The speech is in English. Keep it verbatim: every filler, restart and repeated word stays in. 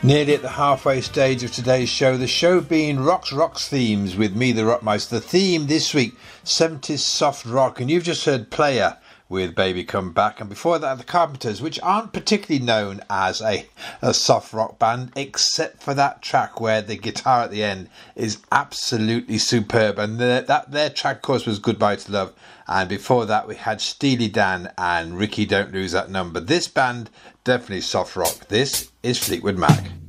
Nearly at the halfway stage of today's show, the show being Rocks Rocks Themes with me, the Rockmeister. The theme this week, seventies soft rock, and you've just heard Player with Baby Come Back, and before that the Carpenters, which aren't particularly known as a, a soft rock band, except for that track where the guitar at the end is absolutely superb, and the, that their track, of course, was Goodbye to Love, and before that we had Steely Dan and Ricky Don't Lose That Number. This band, definitely soft rock. This is Fleetwood Mac.